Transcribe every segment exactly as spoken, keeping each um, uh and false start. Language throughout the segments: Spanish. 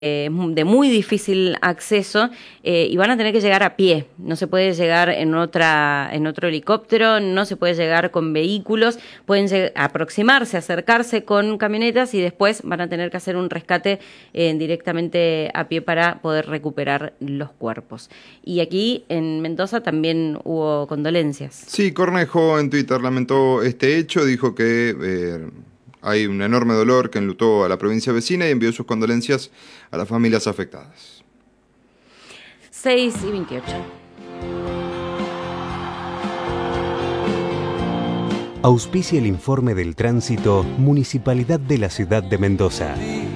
Eh, de muy difícil acceso eh, y van a tener que llegar a pie. No se puede llegar en otra en otro helicóptero, no se puede llegar con vehículos, pueden aproximarse, acercarse con camionetas y después van a tener que hacer un rescate eh, directamente a pie para poder recuperar los cuerpos. Y aquí en Mendoza también hubo condolencias. Sí, Cornejo en Twitter lamentó este hecho, dijo que eh, hay un enorme dolor que enlutó a la provincia vecina y envió sus condolencias a las familias afectadas. seis y veintiocho. Auspicia el informe del tránsito Municipalidad de la Ciudad de Mendoza.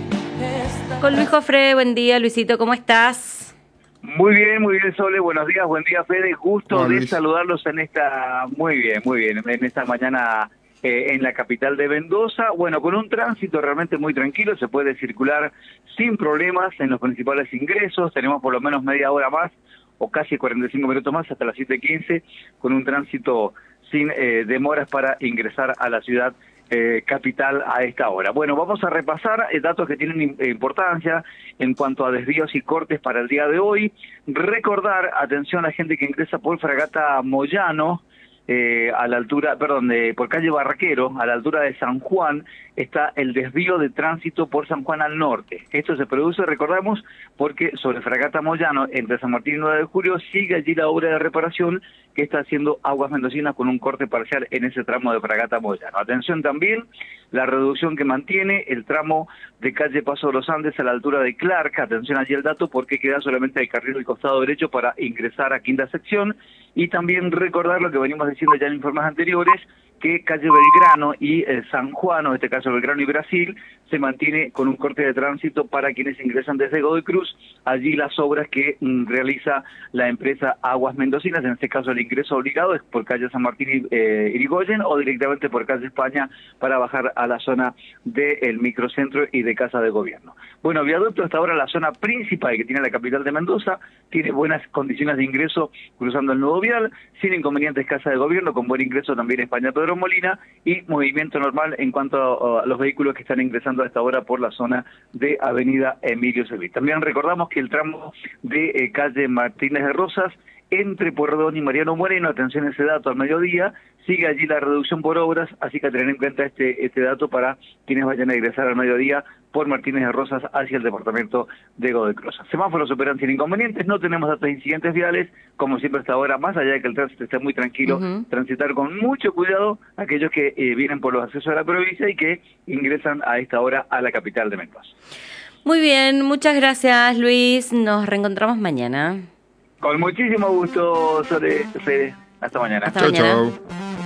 Con Luis Jofre, buen día, Luisito, ¿cómo estás? Muy bien, muy bien, Sole, buenos días, buen día, Fede, gusto Hola, de Luis. saludarlos en esta, muy bien, muy bien, en esta mañana eh, en la capital de Mendoza, bueno, con un tránsito realmente muy tranquilo, se puede circular sin problemas en los principales ingresos, tenemos por lo menos media hora más, o casi cuarenta y cinco minutos más, hasta las siete quince, con un tránsito sin eh, demoras para ingresar a la ciudad Eh, capital a esta hora. Bueno, vamos a repasar eh, datos que tienen eh, importancia en cuanto a desvíos y cortes para el día de hoy. Recordar, atención a la gente que ingresa por Fragata Moyano, eh, a la altura, perdón, de, por calle Barraquero, a la altura de San Juan, está el desvío de tránsito por San Juan al norte. Esto se produce, recordamos, porque sobre Fragata Moyano, entre San Martín y nueve de julio, sigue allí la obra de reparación que está haciendo Aguas Mendocinas con un corte parcial en ese tramo de Fragata Moyano. Atención también, la reducción que mantiene el tramo de calle Paso de los Andes a la altura de Clark. Atención allí el dato porque queda solamente el carril del costado derecho para ingresar a quinta sección. Y también recordar lo que venimos diciendo ya en informes anteriores, que calle Belgrano y eh, San Juan, o en este caso Belgrano y Brasil, se mantiene con un corte de tránsito para quienes ingresan desde Godoy Cruz, allí las obras que mm, realiza la empresa Aguas Mendocinas, en este caso el ingreso obligado es por calle San Martín y eh, Irigoyen o directamente por calle España para bajar a la zona del microcentro y de Casa de Gobierno. Bueno, viaducto hasta ahora la zona principal que tiene la capital de Mendoza, tiene buenas condiciones de ingreso cruzando el nudo vial, sin inconvenientes Casa de Gobierno, con buen ingreso también España Pedro Molina y movimiento normal en cuanto a los vehículos que están ingresando a esta hora por la zona de Avenida Emilio Sevilla. También recordamos que el tramo de eh, calle Martínez de Rosas entre Pueyrredón y Mariano Moreno, atención a ese dato al mediodía, sigue allí la reducción por obras, así que a tener en cuenta este este dato para quienes vayan a ingresar al mediodía por Martínez de Rosas hacia el departamento de Godoy Cruz. Semáforos operan sin inconvenientes, no tenemos datos de incidentes viales, como siempre hasta ahora, más allá de que el tránsito esté muy tranquilo, uh-huh. transitar con mucho cuidado aquellos que eh, vienen por los accesos a la provincia y que ingresan a esta hora a la capital de Mendoza. Muy bien, muchas gracias, Luis, nos reencontramos mañana. Con muchísimo gusto, Sole, Fede. Hasta mañana. Hasta chau, mañana. chau.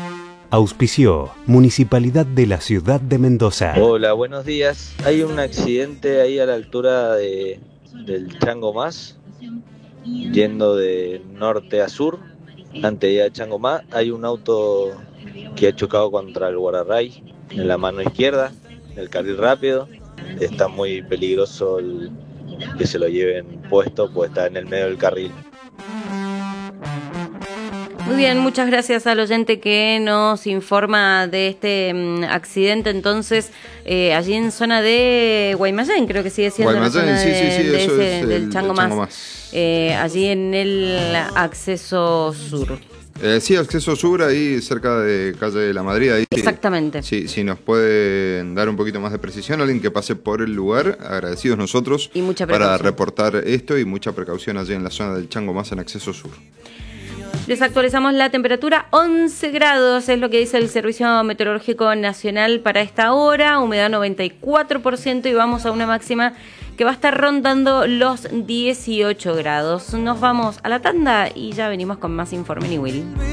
Auspició Municipalidad de la Ciudad de Mendoza. Hola, buenos días. Hay un accidente ahí a la altura de, del Chango Más, yendo de norte a sur. Antes de ir a Chango Más hay un auto que ha chocado contra el guardarray en la mano izquierda, en el carril rápido. Está muy peligroso el, que se lo lleven puesto, pues está en el medio del carril. Muy bien, muchas gracias al oyente que nos informa de este um, accidente. Entonces, eh, allí en zona de Guaymallén, creo que sigue siendo Guaymallén, la zona sí, de, sí, sí, de eso ese, es del el, Chango el Más, Chango Más. Eh, allí en el acceso sur. Eh, sí, acceso sur, ahí cerca de calle de la Madrid. Ahí, Exactamente. Sí, si nos pueden dar un poquito más de precisión, alguien que pase por el lugar, agradecidos nosotros Y mucha para precaución. reportar esto y mucha precaución allí en la zona del Chango Más en acceso sur. Les actualizamos la temperatura, once grados es lo que dice el Servicio Meteorológico Nacional para esta hora, humedad noventa y cuatro por ciento y vamos a una máxima que va a estar rondando los dieciocho grados. Nos vamos a la tanda y ya venimos con más informe, Ni Will.